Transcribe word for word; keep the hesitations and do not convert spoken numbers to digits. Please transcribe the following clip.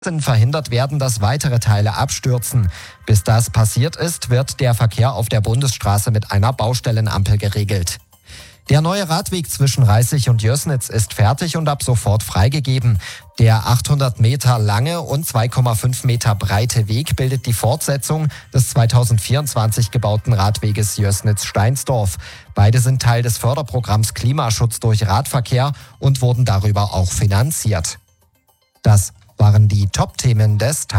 verhindert werden, dass weitere Teile abstürzen. Bis das passiert ist, wird der Verkehr auf der Bundesstraße mit einer Baustellenampel geregelt. Der neue Radweg zwischen Reißig und Jößnitz ist fertig und ab sofort freigegeben. Der achthundert Meter lange und zwei Komma fünf Meter breite Weg bildet die Fortsetzung des zweitausendvierundzwanzig gebauten Radweges Jößnitz-Steinsdorf. Beide sind Teil des Förderprogramms Klimaschutz durch Radverkehr und wurden darüber auch finanziert. Das waren die Top-Themen des Tages.